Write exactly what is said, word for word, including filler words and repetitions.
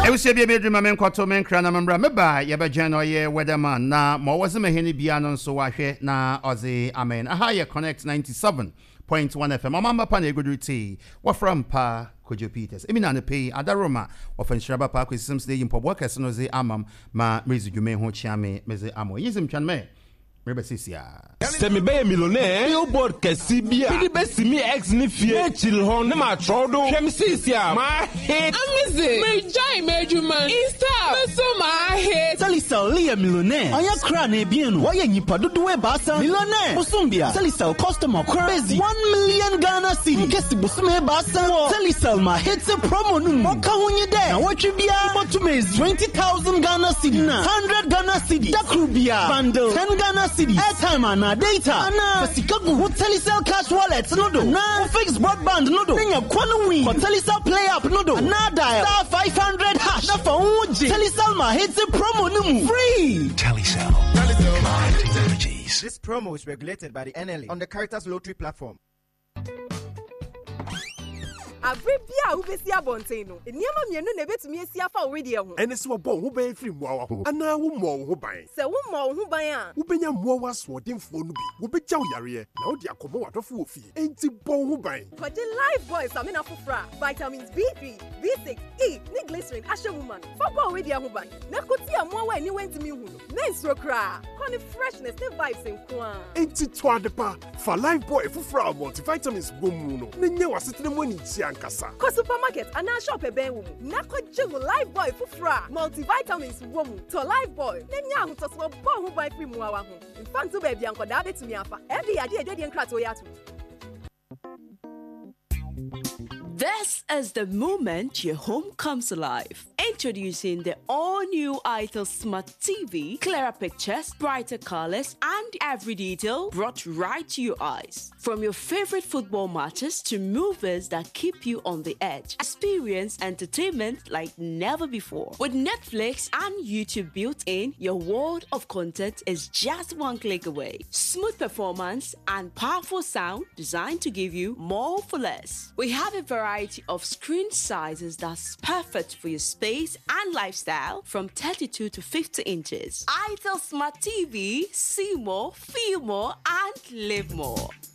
I was a baby dream, men quarter men crana membra, me by Yabajano, ye weatherman, na more was a henny bianon so I na Ozzy, amen. A higher connect ninety-seven point one F M. Mama Pane good tea. What from Pa Kojo Peters? Eminane pay Adaroma of Shraba Park with some stadium for workers no ze amam ma mezi jume ho chiame meze amo. Yizim chan me. Rebe sisia. Semi be millionaire. Billboard kesibia. Bidi be simi ex ni fie. Chill hon ne ma trodo. Semi sisia. Ma hate. Amize. Me jai mejuman. Insta. Me so ma hate. Salisa Liya millionaire. Anya kra na ebien no. Woye nyipa dodo e basa. Millionaire. Musumbia. Salisa customer crazy. one million Ghana cedi. Kesi busume e basa. Salisa ma hate promo no. Moka hunye de. Na watri bia. Motume is twenty thousand Ghana cedi. Na one hundred Ghana cedi. Dakru bia. Bundle. ten Ghana cedi. Airtime and data. Ana Fasikagu who Telecel cash wallet no do. Na fixed broadband no do. Nya kwanu win. For Telecel play up no do. Na dial star five hundred hash. Na for unji. Telecel ma hits a promo no free. Telecel. Client technologies. This promo is regulated by the N L A on the Caritas Lottery platform. Abribia ubesi abonte no. Eniama mienu na betumi asia fa already ho. Ene se wo ho ban free mmoa ho. Ana wo mmo ho ban. Se wo mmo ho ban a. Wo benya mmoa waso odemfo no bi. Wo beja wo yare na wo de akomo wadofo wo fi. Enti bon ho ban. Kwaje live boys amina fofra. Vitamins B three, B six, E, ni glycerin ashemuman. Fa bo already ho ban. Na koti ammoa wa ni wentimi hu no. Na nsro kra. Koni freshness ne vibes nko a. Enti to adepa. Fa live boy fofra multivitamins bomu no. Na nya wasetene mo ni tia nkasa. Ko supermarket and a shop ebe wo. Na kwaje wo live boy fofra. Multivitamins wo mu. To live boy. Na nya hu to so bo ho ban free mu awa ho. Infantu baby ankoda betumi afa. Every ade ade nkrato ya to. This is the moment your home comes alive. Introducing the all-new itel Smart T V, clearer pictures, brighter colors, and every detail brought right to your eyes. From your favorite football matches to movies that keep you on the edge, experience entertainment like never before. With Netflix and YouTube built in, your world of content is just one click away. Smooth performance and powerful sound designed to give you more for less. We have a variety of screen sizes that's perfect for your space and lifestyle, from thirty-two to fifty inches. itel Smart T V, see more, feel more, and live more.